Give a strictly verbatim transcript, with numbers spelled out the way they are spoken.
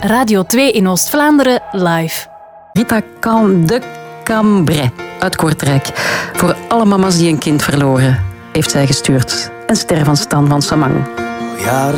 Radio twee in Oost-Vlaanderen live. Rita Can de Cambrai uit Kortrijk. Voor alle mama's die een kind verloren, heeft zij gestuurd. En Ster van Stan van Samang. Ja.